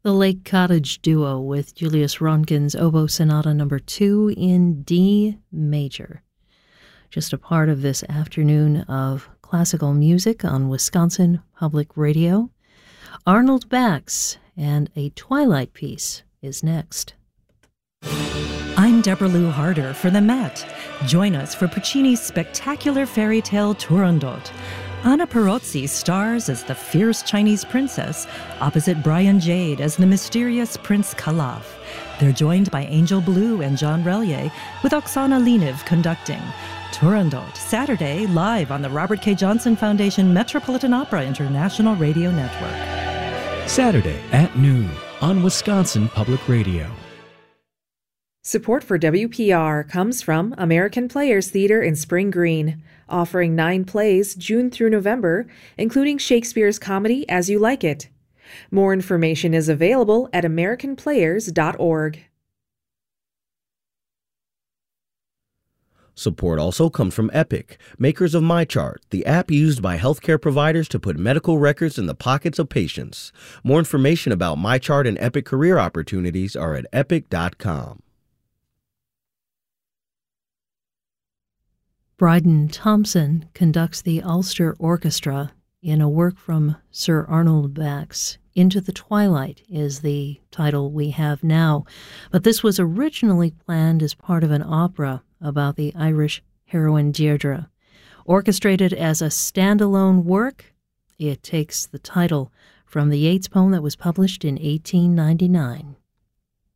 The Lake Cottage Duo with Julius Ronkin's Oboe Sonata No. 2 in D major. Just a part of this afternoon of classical music on Wisconsin Public Radio. Arnold Bax and a Twilight piece is next. I'm Deborah Lou Harder for the Met. Join us for Puccini's spectacular fairy tale Turandot. Anna Perozzi stars as the fierce Chinese princess, opposite Brian Jade as the mysterious Prince Kalaf. They're joined by Angel Blue and John Relier, with Oksana Leniv conducting. Turandot, Saturday, live on the Robert K. Johnson Foundation Metropolitan Opera International Radio Network. Saturday at noon on Wisconsin Public Radio. Support for WPR comes from American Players Theater in Spring Green, offering 9 plays June through November, including Shakespeare's comedy As You Like It. More information is available at americanplayers.org. Support also comes from Epic, makers of MyChart, the app used by healthcare providers to put medical records in the pockets of patients. More information about MyChart and Epic career opportunities are at epic.com. Bryden Thompson conducts the Ulster Orchestra in a work from Sir Arnold Bax. Into the Twilight is the title we have now, but this was originally planned as part of an opera about the Irish heroine Deirdre. Orchestrated as a standalone work, it takes the title from the Yeats poem that was published in 1899.